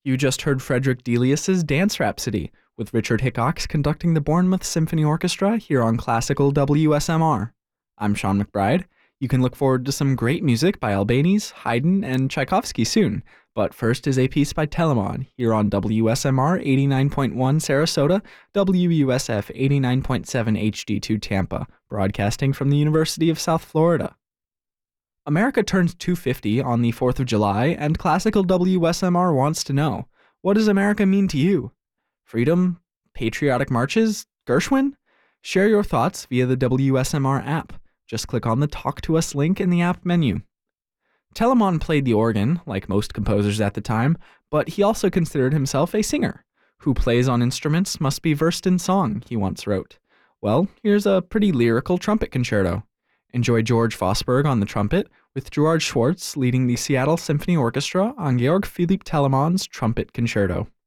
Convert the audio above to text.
You just heard Frederick Delius's Dance Rhapsody, with Richard Hickox conducting the Bournemouth Symphony Orchestra here on Classical WSMR. I'm Sean McBride. You can look forward to some great music by Albanese, Haydn, and Tchaikovsky soon, but first is a piece by Telemon here on WSMR 89.1 Sarasota, WUSF 89.7 HD2 Tampa, broadcasting from the University of South Florida. America turns 250 on the 4th of July, and Classical WSMR wants to know, what does America mean to you? Freedom? Patriotic marches? Gershwin? Share your thoughts via the WSMR app. Just click on the Talk to Us link in the app menu. Telemon played the organ, like most composers at the time, but he also considered himself a singer. Who plays on instruments must be versed in song, he once wrote. Well, here's a pretty lyrical trumpet concerto. Enjoy George Fosberg on the trumpet, with Gerard Schwartz leading the Seattle Symphony Orchestra on Georg Philipp Telemon's Trumpet Concerto.